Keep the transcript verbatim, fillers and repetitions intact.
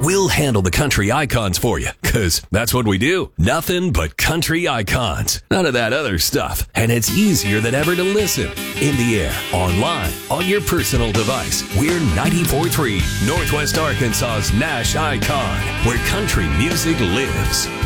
We'll handle the country icons for you, because that's what we do. Nothing but country icons. None of that other stuff. And it's easier than ever to listen. In the air, online, on your personal device. We're ninety-four point three, Northwest Arkansas's Nash Icon, where country music lives.